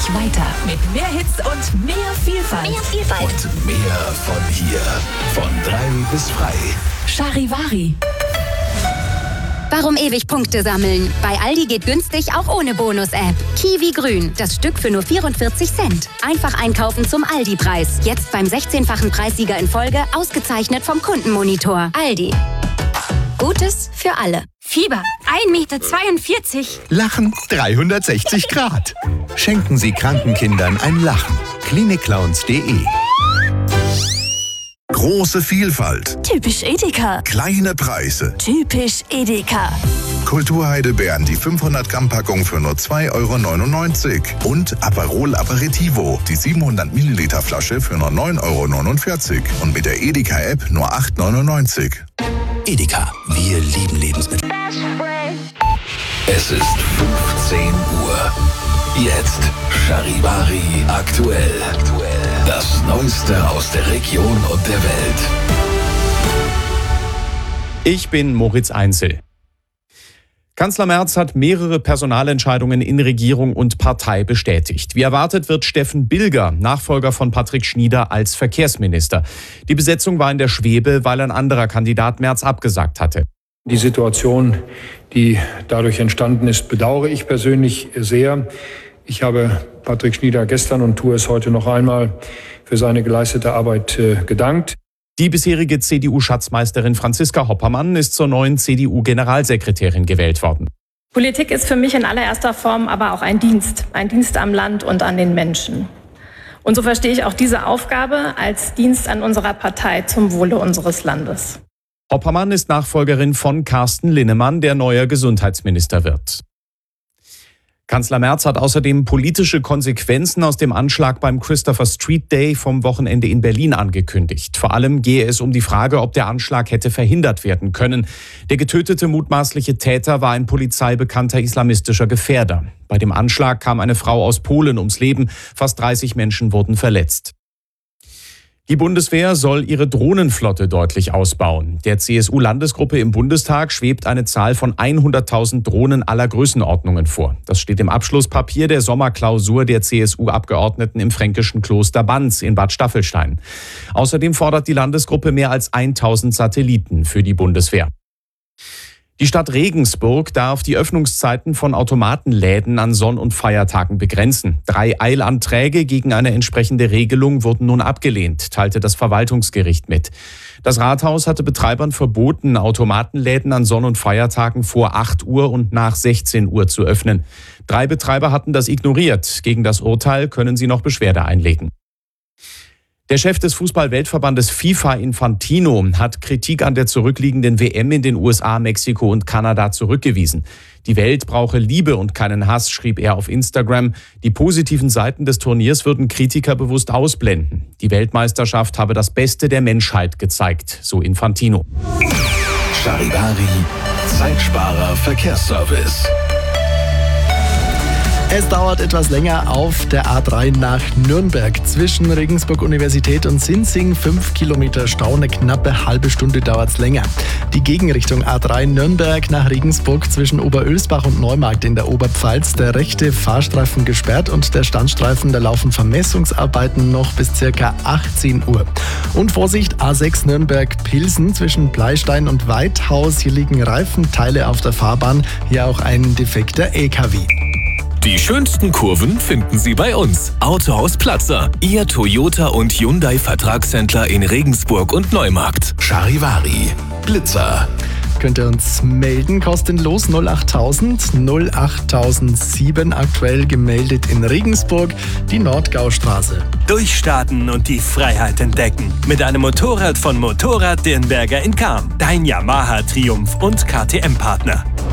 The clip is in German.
dich weiter mit mehr Hits und mehr Vielfalt. Und mehr von hier. Von 3 bis frei. Charivari. Warum ewig Punkte sammeln? Bei Aldi geht günstig auch ohne Bonus-App. Kiwi Grün, das Stück für nur 44 Cent. Einfach einkaufen zum Aldi-Preis. Jetzt beim 16-fachen Preissieger in Folge, ausgezeichnet vom Kundenmonitor. Aldi. Gutes für alle. Fieber 1,42 Meter. Lachen 360 Grad. Schenken Sie kranken Kindern ein Lachen. Klinikclowns.de. Große Vielfalt. Typisch Edeka. Kleine Preise. Typisch Edeka. Kulturheidelbeeren, die 500 Gramm Packung für nur 2,99 € und Aperol Aperitivo, die 700 Milliliter Flasche für nur 9,49 € und mit der Edeka-App nur 8,99 €. Edeka, wir lieben Lebensmittel. Es ist 15 Uhr. Jetzt Charivari aktuell. Das Neueste aus der Region und der Welt. Ich bin Moritz Einzel. Kanzler Merz hat mehrere Personalentscheidungen in Regierung und Partei bestätigt. Wie erwartet wird Steffen Bilger, Nachfolger von Patrick Schnieder, als Verkehrsminister. Die Besetzung war in der Schwebe, weil ein anderer Kandidat Merz abgesagt hatte. Die Situation, die dadurch entstanden ist, bedauere ich persönlich sehr. Ich habe Patrick Schnieder gestern und tue es heute noch einmal für seine geleistete Arbeit gedankt. Die bisherige CDU-Schatzmeisterin Franziska Hoppermann ist zur neuen CDU-Generalsekretärin gewählt worden. Politik ist für mich in allererster Form aber auch ein Dienst am Land und an den Menschen. Und so verstehe ich auch diese Aufgabe als Dienst an unserer Partei zum Wohle unseres Landes. Hoppermann ist Nachfolgerin von Carsten Linnemann, der neuer Gesundheitsminister wird. Kanzler Merz hat außerdem politische Konsequenzen aus dem Anschlag beim Christopher Street Day vom Wochenende in Berlin angekündigt. Vor allem gehe es um die Frage, ob der Anschlag hätte verhindert werden können. Der getötete mutmaßliche Täter war ein polizeibekannter islamistischer Gefährder. Bei dem Anschlag kam eine Frau aus Polen ums Leben. Fast 30 Menschen wurden verletzt. Die Bundeswehr soll ihre Drohnenflotte deutlich ausbauen. Der CSU-Landesgruppe im Bundestag schwebt eine Zahl von 100.000 Drohnen aller Größenordnungen vor. Das steht im Abschlusspapier der Sommerklausur der CSU-Abgeordneten im fränkischen Kloster Banz in Bad Staffelstein. Außerdem fordert die Landesgruppe mehr als 1.000 Satelliten für die Bundeswehr. Die Stadt Regensburg darf die Öffnungszeiten von Automatenläden an Sonn- und Feiertagen begrenzen. 3 Eilanträge gegen eine entsprechende Regelung wurden nun abgelehnt, teilte das Verwaltungsgericht mit. Das Rathaus hatte Betreibern verboten, Automatenläden an Sonn- und Feiertagen vor 8 Uhr und nach 16 Uhr zu öffnen. 3 Betreiber hatten das ignoriert. Gegen das Urteil können sie noch Beschwerde einlegen. Der Chef des Fußball-Weltverbandes FIFA, Infantino, hat Kritik an der zurückliegenden WM in den USA, Mexiko und Kanada zurückgewiesen. Die Welt brauche Liebe und keinen Hass, schrieb er auf Instagram. Die positiven Seiten des Turniers würden Kritiker bewusst ausblenden. Die Weltmeisterschaft habe das Beste der Menschheit gezeigt, so Infantino. Charivari, Zeitsparer Verkehrsservice. Es dauert etwas länger auf der A3 nach Nürnberg. Zwischen Regensburg Universität und Sinzing 5 Kilometer Stau, eine knappe halbe Stunde dauert es länger. Die Gegenrichtung A3 Nürnberg nach Regensburg zwischen Oberölsbach und Neumarkt in der Oberpfalz. Der rechte Fahrstreifen gesperrt und der Standstreifen, da laufen Vermessungsarbeiten noch bis ca. 18 Uhr. Und Vorsicht, A6 Nürnberg-Pilsen zwischen Bleistein und Weithaus. Hier liegen Reifenteile auf der Fahrbahn, hier auch ein defekter LKW. Die schönsten Kurven finden Sie bei uns. Autohaus Platzer, Ihr Toyota und Hyundai Vertragshändler in Regensburg und Neumarkt. Charivari, Blitzer. Könnt ihr uns melden, kostenlos 08000 08007, aktuell gemeldet in Regensburg, die Nordgaustraße. Durchstarten und die Freiheit entdecken. Mit einem Motorrad von Motorrad Dirnberger in Cham. Dein Yamaha Triumph und KTM-Partner.